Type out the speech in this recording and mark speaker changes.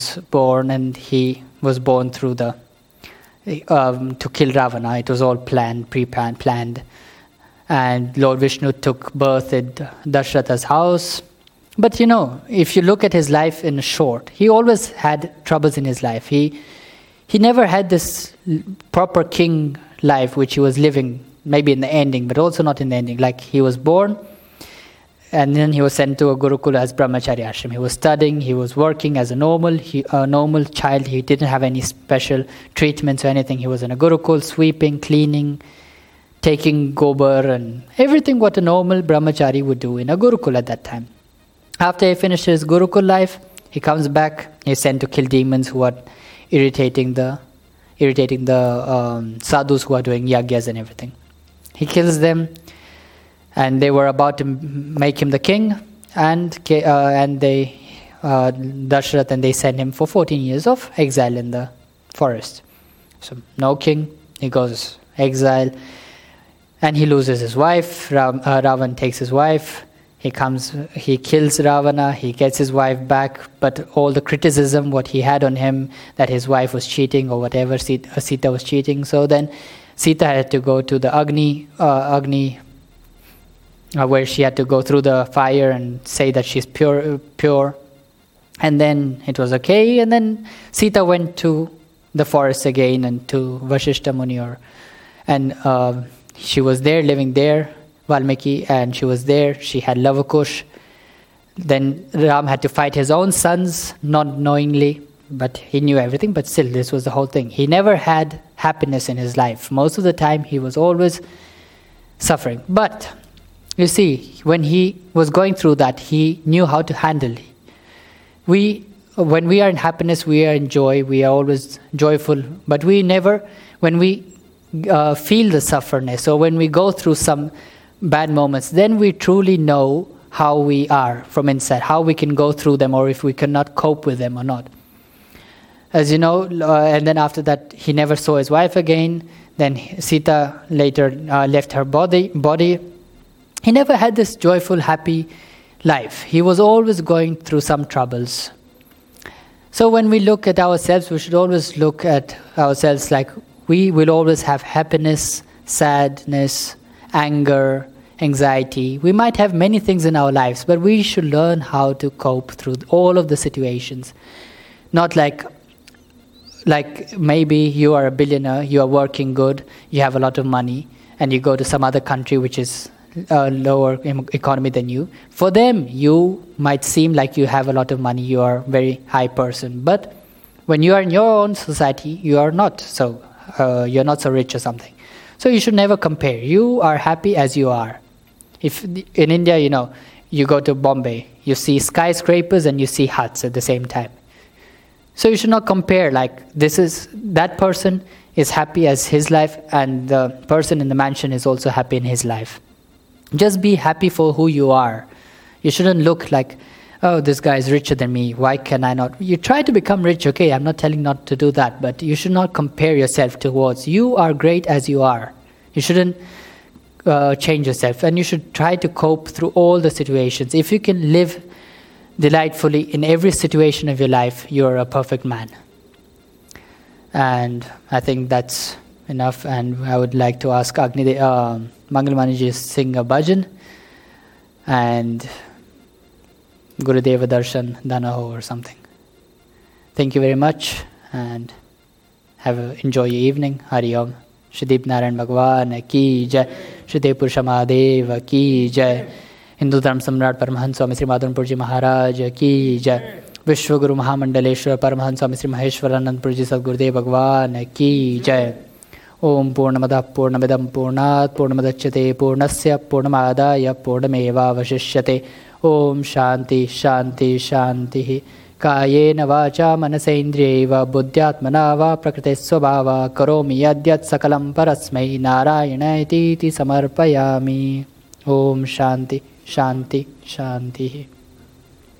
Speaker 1: born, and he was born through the to kill Ravana. It was all pre-planned. And Lord Vishnu took birth at Dashratha's house. But if you look at his life in short, he always had troubles in his life. He never had this proper king life which he was living, maybe in the ending, but also not in the ending. Like, he was born, and then he was sent to a Gurukula as Brahmachari ashram. He was studying, he was working as a normal child. He didn't have any special treatments or anything. He was in a Gurukul, sweeping, cleaning, taking gobar, and everything what a normal Brahmachari would do in a Gurukul at that time. After he finished his Gurukul life, he comes back. He's sent to kill demons who are irritating the sadhus who are doing yagyas and everything. He kills them, and they were about to make him the king, and they Dashrath, and they send him for 14 years of exile in the forest. So no king, he goes exile, and he loses his wife. Ravan takes his wife. He kills Ravana, he gets his wife back, but all the criticism what he had on him, that his wife was cheating or whatever, Sita was cheating. So then Sita had to go to the Agni, where she had to go through the fire and say that she's pure. And then it was okay. And then Sita went to the forest again and to Vashishta Muni, and she was there, living there, Valmiki, and she was there. She had Lavakush. Then Ram had to fight his own sons, not knowingly, but he knew everything. But still, this was the whole thing. He never had happiness in his life. Most of the time, he was always suffering. But you see, when he was going through that, he knew how to handle it. When we are in happiness, we are in joy. We are always joyful. But we never, when we feel the sufferness, or when we go through some bad moments, then we truly know how we are from inside, how we can go through them, or if we cannot cope with them or not. As you know, and then after that, he never saw his wife again. Then Sita later left her body. He never had this joyful, happy life. He was always going through some troubles. So when we look at ourselves, we should always look at ourselves like we will always have happiness, sadness, anger, anxiety. We might have many things in our lives, but we should learn how to cope through all of the situations. Not like maybe you are a billionaire, you are working good, you have a lot of money, and you go to some other country which is a lower economy than you. For them, you might seem like you have a lot of money, you are a very high person. But when you are in your own society, you are not so you're not so rich or something. So you should never compare. You are happy as you are. If in India, you go to Bombay, you see skyscrapers and you see huts at the same time. So you should not compare like that person is happy as his life, and the person in the mansion is also happy in his life. Just be happy for who you are. You shouldn't look like, oh, this guy is richer than me, why can I not? You try to become rich, okay, I'm not telling not to do that, but you should not compare yourself towards. You are great as you are. You shouldn't change yourself, and you should try to cope through all the situations. If you can live delightfully in every situation of your life, you're a perfect man. And I think that's enough, and I would like to ask Mangalmani ji to sing a bhajan, and Gurudeva Darshan Danaho or something. Thank you very much, and enjoy your evening. Hari Om. Shri Narayan Bhagwan ki jai. Shri Purusha Mahadeva ki jai. Hindu Dharma Samrat Paramahansa Swami Sri Madhavanpur Ji Maharaj ki jai. Vishwaguru Mahamandaleshwar Paramahansa Swami Sri Maheshwaranandpur Ji Sadgurudev Bhagwan ki jai. Om Purnamada Purnamidam Purnat Purnamadachyate Purnasya Purnamadaya Purnameva Vashishyate. Om Shanti Shanti Shanti. Kayena vacha manasendriyeva buddhyatmana va prakriti svabhava karomi yadyat sakalam parasmai narayana iti samarpayami. Om Shanti Shanti Shanti.